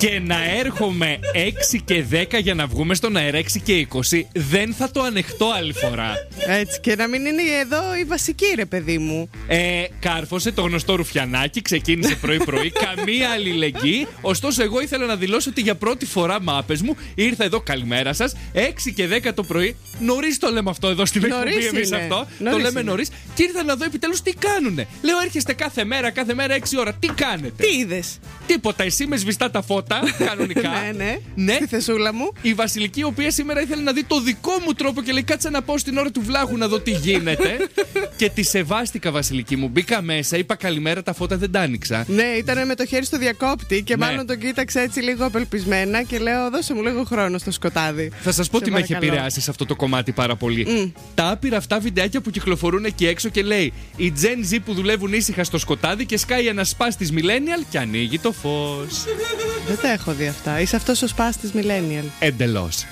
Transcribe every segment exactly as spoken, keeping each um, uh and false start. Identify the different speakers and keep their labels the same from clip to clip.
Speaker 1: Και να έρχομαι έξι και δέκα για να βγούμε στον αέρα έξι και είκοσι, δεν θα το ανεχτώ άλλη φορά.
Speaker 2: Έτσι, και να μην είναι εδώ η βασική, ρε παιδί μου.
Speaker 1: Ε, κάρφωσε το γνωστό ρουφιανάκι, ξεκίνησε πρωί-πρωί, καμία αλληλεγγύη. Ωστόσο, εγώ ήθελα να δηλώσω ότι για πρώτη φορά, μάπες μου, ήρθα εδώ, καλημέρα σας, έξι και δέκα το πρωί. Νωρίς το λέμε αυτό εδώ στην εκπομπή, εμείς αυτό. Νωρίς το λέμε νωρίς. Και ήρθα να δω επιτέλους τι κάνουνε. Λέω, έρχεστε κάθε μέρα, κάθε μέρα έξι ώρα. Τι κάνετε?
Speaker 2: Τι είδες?
Speaker 1: Τίποτα, εσύ με σβηστά τα φώτα, κανονικά.
Speaker 2: ναι, ναι,
Speaker 1: ναι.
Speaker 2: Στη θεσούλα μου.
Speaker 1: Η Βασιλική, η οποία σήμερα ήθελε να δει το δικό μου τρόπο και λέει, κάτσε να πάω στην ώρα του βλάχου να δω τι γίνεται. Και τη σεβάστηκα, Βασιλική μου. Μπήκα μέσα, είπα καλημέρα, τα φώτα δεν τα άνοιξα.
Speaker 2: Ναι, ήταν με το χέρι στο διακόπτη και ναι. μάλλον τον κοίταξε έτσι λίγο απελπισμένα και λέω, δώσε μου λίγο χρόνο στο σκοτάδι.
Speaker 1: Θα σας πω
Speaker 2: σε
Speaker 1: τι με έχει επηρεάσει σε αυτό το κομμάτι πάρα πολύ.
Speaker 2: Mm.
Speaker 1: Τα άπειρα αυτά βιντεάκια που κυκλοφορούν εκεί έξω και λέει οι Gen Z που δουλεύουν ήσυχα στο σκοτάδι και σκάει ένα σπάστης millennial και ανοίγει το φως.
Speaker 2: Δεν τα έχω δει αυτά. Είσαι αυτός ο σπάστης millennial.
Speaker 1: Εντελώς.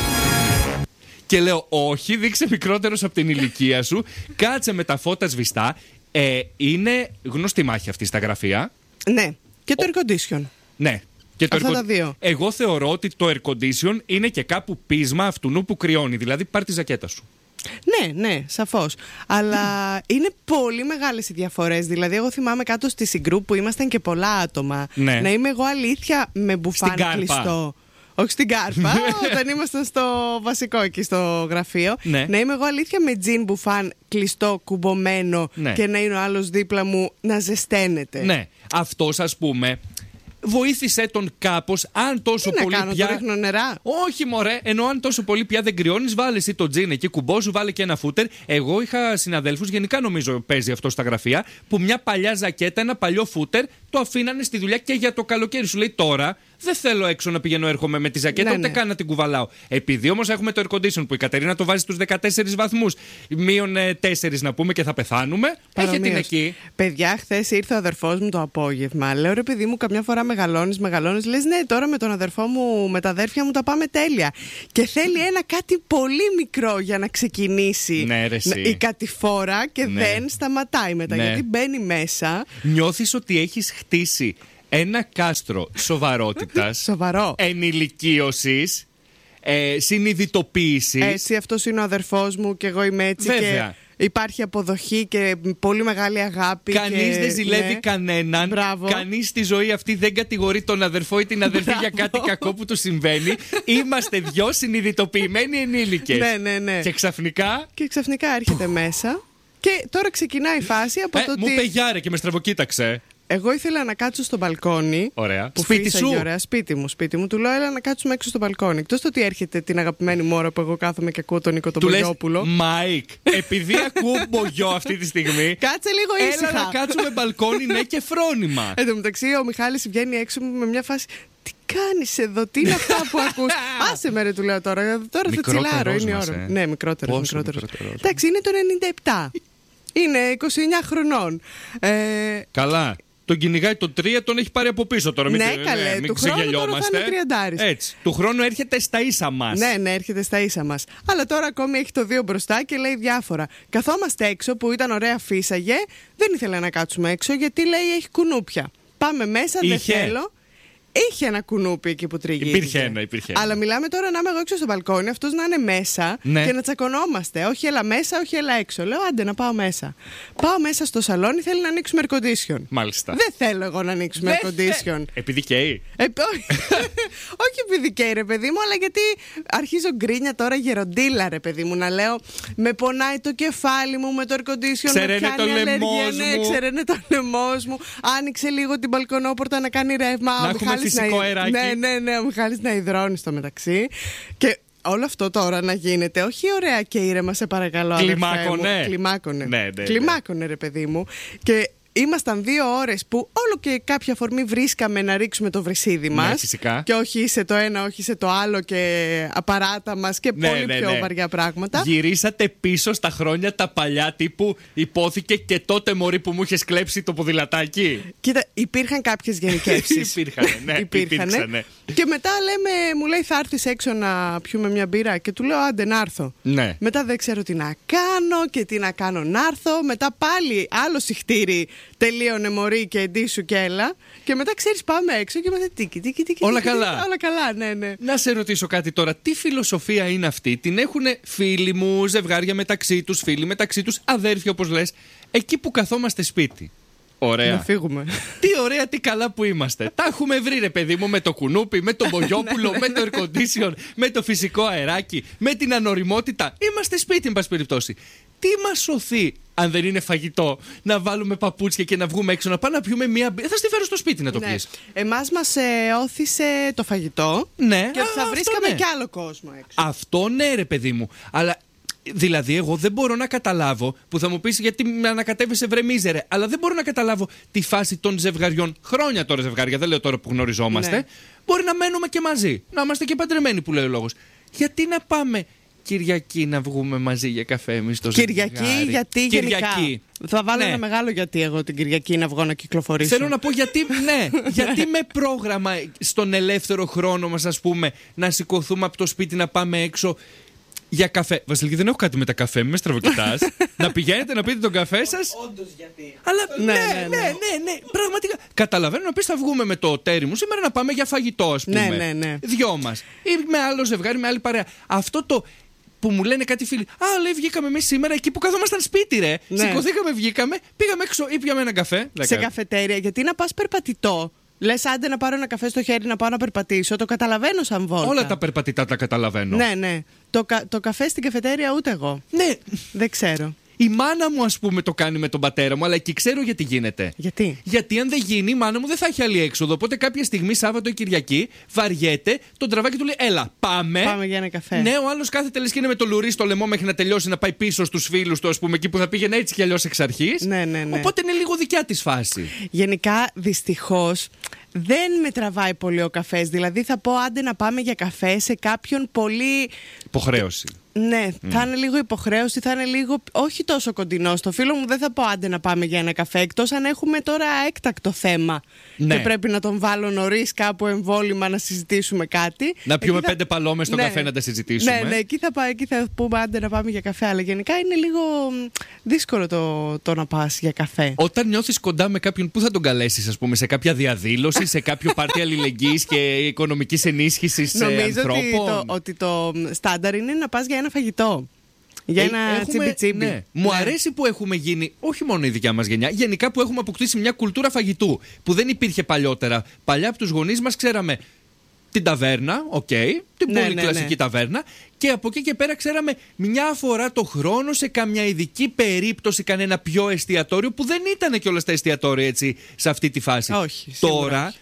Speaker 1: Και λέω, όχι, δείξε μικρότερος από την ηλικία σου. Κάτσε με τα φώτα σβηστά. Ε, είναι γνωστή μάχη αυτή στα γραφεία.
Speaker 2: Ναι. Και το air condition.
Speaker 1: Ναι. Και το
Speaker 2: Αυτά
Speaker 1: air...
Speaker 2: τα δύο.
Speaker 1: Εγώ θεωρώ ότι το air condition είναι και κάπου πείσμα αυτού που κρυώνει. Δηλαδή, πάρ' τη ζακέτα σου.
Speaker 2: Ναι, ναι, σαφώς. Αλλά είναι πολύ μεγάλες οι διαφορές. Δηλαδή, εγώ θυμάμαι κάτω στη Συγκρού που ήμασταν και πολλά άτομα.
Speaker 1: Ναι.
Speaker 2: Να είμαι εγώ αλήθεια με μπουφάν κλειστό. Όχι στην κάρπα, όταν ήμασταν στο βασικό εκεί στο γραφείο.
Speaker 1: Ναι.
Speaker 2: Να είμαι εγώ αλήθεια με τζιν μπουφάν κλειστό, κουμπωμένο,
Speaker 1: ναι.
Speaker 2: και να είναι ο άλλος δίπλα μου να ζεσταίνεται.
Speaker 1: Ναι, αυτός ας πούμε βοήθησε τον κάπως, αν τόσο
Speaker 2: Τι
Speaker 1: πολύ
Speaker 2: να κάνω,
Speaker 1: πια.
Speaker 2: το ρίχνω νερά.
Speaker 1: Όχι, μωρέ, ενώ αν τόσο πολύ πια δεν κρυώνεις, βάλε εσύ το τζιν εκεί, κουμπώσου, βάλε και ένα φούτερ. Εγώ είχα συναδέλφους, γενικά νομίζω παίζει αυτό στα γραφεία, που μια παλιά ζακέτα, ένα παλιό φούτερ, το αφήνανε στη δουλειά και για το καλοκαίρι. Σου λέει τώρα. Δεν θέλω έξω να πηγαίνω, έρχομαι με τη ζακέτα,
Speaker 2: ναι,
Speaker 1: ούτε
Speaker 2: ναι.
Speaker 1: καν να την κουβαλάω. Επειδή όμως έχουμε το air condition που η Κατερίνα το βάζει στους δεκατέσσερις βαθμούς, μείον τέσσερα να πούμε και θα πεθάνουμε, έχει την εκεί.
Speaker 2: Παιδιά, χθες ήρθε ο αδερφός μου το απόγευμα. Λέω, ρε παιδί μου, καμιά φορά μεγαλώνεις, μεγαλώνεις. Λες, ναι, τώρα με τον αδερφό μου, με τα αδέρφια μου τα πάμε τέλεια. Και θέλει ένα κάτι πολύ μικρό για να ξεκινήσει
Speaker 1: ναι, ρε,
Speaker 2: η κατηφόρα και
Speaker 1: ναι.
Speaker 2: δεν σταματάει μετά. Ναι. Γιατί μπαίνει μέσα.
Speaker 1: Νιώθεις ότι έχεις χτίσει ένα κάστρο σοβαρότητας,
Speaker 2: Σοβαρό.
Speaker 1: ενηλικίωσης, ε, συνειδητοποίησης.
Speaker 2: Έτσι, αυτός είναι ο αδερφός μου και εγώ είμαι έτσι.
Speaker 1: Βέβαια.
Speaker 2: Και υπάρχει αποδοχή και πολύ μεγάλη αγάπη.
Speaker 1: Κανείς
Speaker 2: και...
Speaker 1: δεν ζηλεύει
Speaker 2: ναι.
Speaker 1: κανέναν.
Speaker 2: Μπράβο.
Speaker 1: Κανείς στη ζωή αυτή δεν κατηγορεί τον αδερφό ή την αδερφή
Speaker 2: Μπράβο.
Speaker 1: για κάτι κακό που του συμβαίνει. Είμαστε δυο συνειδητοποιημένοι ενήλικες.
Speaker 2: Ναι, ναι, ναι.
Speaker 1: Και ξαφνικά.
Speaker 2: Και ξαφνικά έρχεται μέσα. Και τώρα ξεκινάει η φάση από
Speaker 1: ε,
Speaker 2: το
Speaker 1: μου
Speaker 2: ότι.
Speaker 1: είπε γιάρε και με στραβοκοίταξε.
Speaker 2: Εγώ ήθελα να κάτσω στο μπαλκόνι.
Speaker 1: Ωραία.
Speaker 2: Που
Speaker 1: Σπίτι
Speaker 2: φύσαγε,
Speaker 1: σου.
Speaker 2: Ωραία, σπίτι μου, σπίτι μου. Του λέω, έλα να κάτσουμε έξω στο μπαλκόνι. Εκτός το ότι έρχεται την αγαπημένη μου ώρα που εγώ κάθομαι και ακούω τον Νίκο τον Μπογιόπουλο.
Speaker 1: Μάικ, επειδή ακούω Μπογιό αυτή τη στιγμή.
Speaker 2: Κάτσε λίγο ήσυχα.
Speaker 1: Έλα να κάτσουμε μπαλκόνι, ναι, και φρόνημα.
Speaker 2: Εν τω μεταξύ, ο Μιχάλης βγαίνει έξω με μια φάση. Τι κάνεις εδώ, τι είναι αυτά που ακούς? Άσε με, ρε, του λέω τώρα. Τώρα θα τσιλάρω, είναι η ώρα.
Speaker 1: Ε?
Speaker 2: Ναι, μικρότερο.
Speaker 1: μικρότερο.
Speaker 2: Εντάξει, είναι το ενενήντα επτά. Είναι είκοσι εννιά χρονών. Ε...
Speaker 1: Καλά. Τον κυνηγάει το τρία, τον έχει πάρει από πίσω τώρα. Μην,
Speaker 2: ναι, καλέ,
Speaker 1: ναι, μην
Speaker 2: του χρόνου τώρα θα είναι τριαντάρης.
Speaker 1: Έτσι. Του χρόνου έρχεται στα ίσα μας.
Speaker 2: Ναι, ναι, έρχεται στα ίσα μας. Αλλά τώρα ακόμη έχει το δύο μπροστά και λέει διάφορα. Καθόμαστε έξω που ήταν ωραία, φύσαγε. Δεν ήθελε να κάτσουμε έξω γιατί λέει έχει κουνούπια. Πάμε μέσα, δεν θέλω. Είχε ένα κουνούπι εκεί που τριγύριζε.
Speaker 1: Υπήρχε ένα, υπήρχε ένα.
Speaker 2: Αλλά μιλάμε τώρα να είμαι εγώ έξω στο μπαλκόνι, αυτός να είναι μέσα, ναι, και να τσακωνόμαστε. Όχι έλα μέσα, όχι έλα έξω. Λέω άντε να πάω μέσα. Πάω μέσα στο σαλόνι, θέλει να ανοίξουμε air condition.
Speaker 1: Μάλιστα.
Speaker 2: Δεν θέλω εγώ να ανοίξουμε air condition.
Speaker 1: Επειδή καίει.
Speaker 2: Ε, όχι επειδή καίει, ρε παιδί μου, αλλά γιατί αρχίζω γκρίνια τώρα γεροντίλα, ρε παιδί μου, να λέω με πονάει το κεφάλι μου με το air condition.
Speaker 1: Ξεραίνε το λαιμός
Speaker 2: ναι,
Speaker 1: μου.
Speaker 2: Ξεραίνε το λαιμός μου. Άνοιξε λίγο την μπαλκονόπορτα να κάνει ρεύμα.
Speaker 1: Να έχουμε φυσικό
Speaker 2: να...
Speaker 1: αεράκι.
Speaker 2: Ναι, ναι, ναι, ο Μιχάλης να υδρώνει στο μεταξύ. Και όλο αυτό τώρα να γίνεται, όχι ωραία και ήρεμα, σε παρακαλώ.
Speaker 1: Κλιμάκωνε.
Speaker 2: Κλιμάκωνε.
Speaker 1: Ναι, ναι, ναι.
Speaker 2: Κλιμάκωνε, ρε παιδί μου. Και ήμασταν δύο ώρες που όλο και κάποια φορμή βρίσκαμε να ρίξουμε το βρυσίδι μας.
Speaker 1: Ναι, φυσικά.
Speaker 2: Και όχι σε το ένα, όχι σε το άλλο και απαράτα μας και
Speaker 1: ναι,
Speaker 2: πολύ
Speaker 1: ναι,
Speaker 2: πιο
Speaker 1: ναι.
Speaker 2: βαριά πράγματα.
Speaker 1: Γυρίσατε πίσω στα χρόνια τα παλιά τύπου υπόθηκε και τότε μωρή που μου είχες κλέψει το ποδηλατάκι.
Speaker 2: Κοίτα, υπήρχαν κάποιες γενικεύσεις.
Speaker 1: Υπήρχαν, ναι.
Speaker 2: Υπήρχαν. Και μετά λέμε, μου λέει θα έρθεις έξω να πιούμε μια μπύρα και του λέω άντε να έρθω.
Speaker 1: Ναι.
Speaker 2: Μετά δεν ξέρω τι να κάνω και τι να κάνω να έρθω. Μετά πάλι άλλο συχτήρι τελείωνε μωρή και εντύσου και έλα. Και μετά ξέρεις, πάμε έξω και είμαστε τίκι, τίκι, τίκι.
Speaker 1: Όλα
Speaker 2: τίκι,
Speaker 1: καλά.
Speaker 2: Τίκι, όλα καλά, ναι, ναι.
Speaker 1: Να σε ρωτήσω κάτι τώρα. Τι φιλοσοφία είναι αυτή? Την έχουν φίλοι μου, ζευγάρια μεταξύ τους, φίλοι μεταξύ τους, αδέρφια όπως λες, εκεί που καθόμαστε σπίτι. Ωραία.
Speaker 2: Να φύγουμε.
Speaker 1: Τι ωραία, τι καλά που είμαστε. Τα έχουμε βρει, ρε παιδί μου, με το κουνούπι, με τον μπογιόπουλο, με το air condition, με το φυσικό αεράκι, με την ανοριμότητα. Είμαστε σπίτι, εν πάση περιπτώσει. Τι μας σωθεί, αν δεν είναι φαγητό, να βάλουμε παπούτσια και να βγούμε έξω, να πάμε να πιούμε μία μπύρα? Θα στη φέρω στο σπίτι να το
Speaker 2: Ναι.
Speaker 1: πεις.
Speaker 2: Εμάς μας ε, όθησε το φαγητό.
Speaker 1: Ναι,
Speaker 2: Και
Speaker 1: α,
Speaker 2: θα
Speaker 1: αυτό
Speaker 2: βρίσκαμε
Speaker 1: ναι.
Speaker 2: κι άλλο κόσμο έξω.
Speaker 1: Αυτό ναι, ρε παιδί μου. Αλλά δηλαδή, εγώ δεν μπορώ να καταλάβω, που θα μου πεις γιατί με ανακατεύεσαι βρε μίζερε, αλλά δεν μπορώ να καταλάβω τη φάση των ζευγαριών. Χρόνια τώρα ζευγάρια, δεν λέω τώρα που γνωριζόμαστε.
Speaker 2: Ναι.
Speaker 1: Μπορεί να μένουμε και μαζί, να είμαστε και παντρεμένοι που λέει ο λόγος. Γιατί να πάμε Κυριακή να βγούμε μαζί για καφέ εμείς στο
Speaker 2: Κυριακή,
Speaker 1: ζευγάρι?
Speaker 2: γιατί
Speaker 1: Κυριακή.
Speaker 2: γενικά. Θα βάλω
Speaker 1: Ναι.
Speaker 2: ένα μεγάλο γιατί εγώ την Κυριακή να βγω να κυκλοφορήσω.
Speaker 1: Θέλω να πω γιατί, ναι, γιατί με πρόγραμμα στον ελεύθερο χρόνο μας, ας πούμε, να σηκωθούμε από το σπίτι να πάμε έξω για καφέ. Βασιλική, δεν έχω κάτι με τα καφέ, μην με στραβοκοιτάς. Να πηγαίνετε να πείτε τον καφέ σας.
Speaker 3: Όντως γιατί.
Speaker 1: Αλλά ναι,
Speaker 2: Ναι,
Speaker 1: ναι,
Speaker 2: ναι,
Speaker 1: ναι,
Speaker 2: ναι.
Speaker 1: ναι, ναι, πραγματικά. Καταλαβαίνω να πεις θα βγούμε με το τέρι μου σήμερα να πάμε για φαγητό, ας πούμε.
Speaker 2: Ναι, ναι, ναι.
Speaker 1: Δυο μας. Ή με άλλο ζευγάρι, με άλλη παρέα. Αυτό το που μου λένε κάτι φίλοι. Α, λέει, βγήκαμε εμείς σήμερα εκεί που καθόμασταν σπίτι, ρε.
Speaker 2: Ναι.
Speaker 1: Σηκωθήκαμε, βγήκαμε, πήγαμε έξω ή πιάμε ένα καφέ.
Speaker 2: Σε καφετέρια, γιατί να πας περπατητό. Λες άντε να πάρω ένα καφέ στο χέρι να πάω να περπατήσω. Το καταλαβαίνω σαν βόλτα.
Speaker 1: Όλα τα περπατητά τα καταλαβαίνω.
Speaker 2: Ναι, ναι. Το, κα- το καφέ στην καφετέρια ούτε εγώ.
Speaker 1: Ναι.
Speaker 2: Δεν ξέρω.
Speaker 1: Η μάνα μου, ας πούμε, το κάνει με τον πατέρα μου, αλλά εκεί ξέρω γιατί γίνεται.
Speaker 2: Γιατί?
Speaker 1: Γιατί αν δεν γίνει, η μάνα μου δεν θα έχει άλλη έξοδο. Οπότε κάποια στιγμή, Σάββατο ή Κυριακή, βαριέται, τον τραβάει και του λέει: Έλα, πάμε.
Speaker 2: Πάμε για ένα καφέ.
Speaker 1: Ναι, ο άλλο κάθεται λες και είναι με το λουρί στο λαιμό μέχρι να τελειώσει να πάει πίσω στους φίλους του, ας πούμε, εκεί που θα πήγαινε έτσι κι αλλιώς εξ αρχής.
Speaker 2: Ναι, ναι, ναι.
Speaker 1: Οπότε είναι λίγο δικιά της φάση.
Speaker 2: Γενικά, δυστυχώς, δεν με τραβάει πολύ ο καφές. Δηλαδή, θα πω άντε να πάμε για καφέ σε κάποιον πολύ.
Speaker 1: Υποχρέωση.
Speaker 2: Ναι, θα είναι λίγο υποχρέωση, θα είναι λίγο όχι τόσο κοντινό. Στο φίλο μου δεν θα πω άντε να πάμε για ένα καφέ, εκτός αν έχουμε τώρα έκτακτο θέμα.
Speaker 1: Ναι.
Speaker 2: Και πρέπει να τον βάλω νωρίς κάπου εμβόλυμα να συζητήσουμε κάτι.
Speaker 1: Να πιούμε
Speaker 2: Εκεί θα-
Speaker 1: πέντε παλόμες στο
Speaker 2: Ναι.
Speaker 1: καφέ να τα συζητήσουμε.
Speaker 2: Ναι, ναι, εκεί θα, πάει, εκεί θα πούμε άντε να πάμε για καφέ. Αλλά γενικά είναι λίγο μ, δύσκολο το, το να πας για καφέ.
Speaker 1: Όταν νιώθεις κοντά με κάποιον, πού θα τον καλέσεις, ας πούμε, σε κάποια διαδήλωση, σε κάποιο πάρτι αλληλεγγύης και οικονομικής ενίσχυσης
Speaker 2: Νομίζω
Speaker 1: ανθρώπων?
Speaker 2: ότι το, ότι το στάνταρ είναι να πας για ένα φαγητό. Για
Speaker 1: Ε,
Speaker 2: ένα
Speaker 1: έχουμε-
Speaker 2: τσιμπι-τσιμπι.
Speaker 1: ναι. Μου
Speaker 2: Ναι.
Speaker 1: αρέσει που έχουμε γίνει, όχι μόνο η δικιά μας γενιά, γενικά που έχουμε αποκτήσει μια κουλτούρα φαγητού που δεν υπήρχε παλιότερα. Παλιά από τους γονείς μας ξέραμε την ταβέρνα, οκ, την
Speaker 2: Ναι,
Speaker 1: πολύ
Speaker 2: ναι,
Speaker 1: κλασική
Speaker 2: ναι.
Speaker 1: ταβέρνα, και από εκεί και πέρα ξέραμε μια φορά το χρόνο σε καμιά ειδική περίπτωση κανένα πιο εστιατόριο που δεν ήταν κιόλας τα εστιατόρια έτσι σε αυτή τη φάση.
Speaker 2: Όχι, σίγουρα
Speaker 1: Τώρα,
Speaker 2: όχι.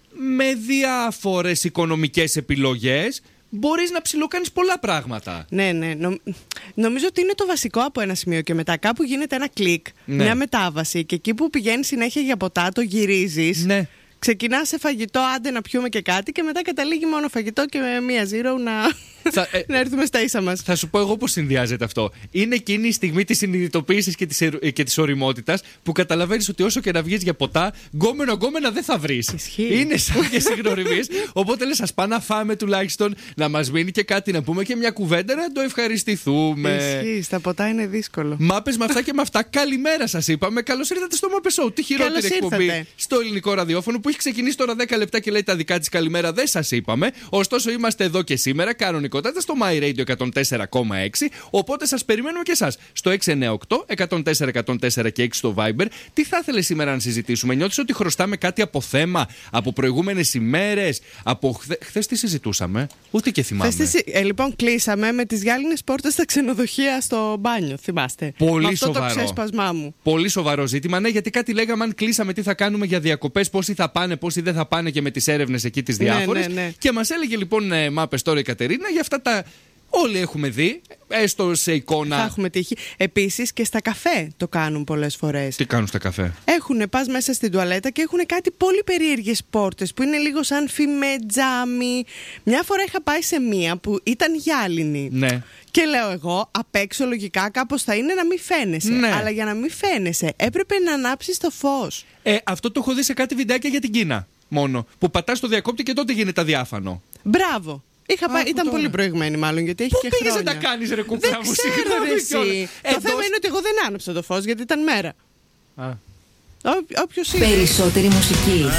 Speaker 1: με διάφορες οικονομικές επιλογές, μπορείς να ψιλοκάνεις πολλά πράγματα.
Speaker 2: Ναι, ναι. Νο- Νομίζω ότι είναι το βασικό από ένα σημείο και μετά. Κάπου γίνεται ένα κλικ,
Speaker 1: Ναι.
Speaker 2: μια μετάβαση και εκεί που πηγαίνει συνέχεια για ποτά, το γυρίζεις.
Speaker 1: Ναι.
Speaker 2: Ξεκινάς σε φαγητό, άντε να πιούμε και κάτι και μετά καταλήγει μόνο φαγητό και με μία zero να,
Speaker 1: Θα- ε,
Speaker 2: να έρθουμε στα ίσα μας.
Speaker 1: Θα σου πω εγώ πώς συνδυάζεται αυτό. Είναι εκείνη η στιγμή της συνειδητοποίησης και της, ερ- και της ωριμότητας που καταλαβαίνεις ότι όσο και να βγεις για ποτά, γκόμενο γκόμενα δεν θα βρεις.
Speaker 2: Ισχύει.
Speaker 1: Είναι σαν και συγγνωριμίες. Οπότε λες, ας πάμε να φάμε τουλάχιστον, να μας μείνει και κάτι να πούμε και μια κουβέντα να το ευχαριστηθούμε.
Speaker 2: Ισχύει, στα ποτά είναι δύσκολο.
Speaker 1: Μάπες με αυτά και με αυτά. Καλημέρα σας είπαμε. Καλώς ήρθατε στο Mapes Show. Τι χειρότερη
Speaker 2: Καλώς
Speaker 1: εκπομπή
Speaker 2: ήρθατε.
Speaker 1: στο ελληνικό ραδιόφωνο που έχει ξεκινήσει τώρα δέκα λεπτά και λέει τα δικά της καλημέρα. Δεν σας είπαμε. Ωστόσο είμαστε εδώ και σήμερα κανονικότατα στο My Radio εκατόν τέσσερα κόμμα έξι. Οπότε σας περιμένουμε και εσάς στο έξι εννιά οκτώ εκατόν τέσσερα εκατόν τέσσερα και έξι στο Viber. Τι θα ήθελες σήμερα να συζητήσουμε? Νιώθεις ότι χρωστάμε κάτι από θέμα, από προηγούμενες ημέρες, από χθε... χθες τι συζητούσαμε? Ούτε και θυμάμαι.
Speaker 2: Θες τι- ε, λοιπόν, κλείσαμε με τις γυάλινες πόρτες στα ξενοδοχεία στο μπάνιο. Θυμάστε.
Speaker 1: Πολύ
Speaker 2: με αυτό
Speaker 1: σοβαρό.
Speaker 2: το ξέσπασμά μου.
Speaker 1: Πολύ σοβαρό ζήτημα, ναι, γιατί κάτι λέγαμε αν κλείσαμε τι θα κάνουμε για διακοπές, πόσοι θα πάνε, πόσοι δεν θα πάνε και με τις έρευνες εκεί τις
Speaker 2: Ναι,
Speaker 1: διάφορες.
Speaker 2: ναι, ναι.
Speaker 1: Και μας έλεγε λοιπόν ε, Μάπες τώρα η Κατερίνα για αυτά τα. Όλοι έχουμε δει, έστω σε εικόνα.
Speaker 2: Θα έχουμε τύχει. Επίσης και στα καφέ το κάνουν πολλές φορές.
Speaker 1: Τι κάνουν στα καφέ?
Speaker 2: Έχουν, πας μέσα στην τουαλέτα και έχουν κάτι πολύ περίεργες πόρτες που είναι λίγο σαν φημέ τζάμι. Μια φορά είχα πάει σε μία που ήταν γυάλινη.
Speaker 1: Ναι.
Speaker 2: Και λέω εγώ, απ' έξω λογικά κάπως θα είναι να μην φαίνεσαι.
Speaker 1: Ναι.
Speaker 2: Αλλά για να μην φαίνεσαι έπρεπε να ανάψεις το φως.
Speaker 1: Ε, αυτό το έχω δει σε κάτι βιντεάκια για την Κίνα μόνο. Που πατάς το διακόπτη και τότε γίνεται αδιάφανο.
Speaker 2: Μπράβο. Είχα πάει,
Speaker 1: Άκου
Speaker 2: ήταν
Speaker 1: τώρα.
Speaker 2: πολύ προηγμένη μάλλον γιατί έχει
Speaker 1: Πού
Speaker 2: και
Speaker 1: πήγες
Speaker 2: χρόνια.
Speaker 1: να τα κάνεις ρε κουκλά
Speaker 2: Δεν
Speaker 1: μου?
Speaker 2: ξέρω
Speaker 1: Συγγνώμη
Speaker 2: ρε εσύ.
Speaker 1: κιόλας.
Speaker 2: Το
Speaker 1: Εντός-
Speaker 2: θέμα είναι ότι εγώ δεν άναψα το φως γιατί ήταν μέρα.
Speaker 1: Α.
Speaker 2: Όποιος είναι.
Speaker 3: Περισσότερη μουσική.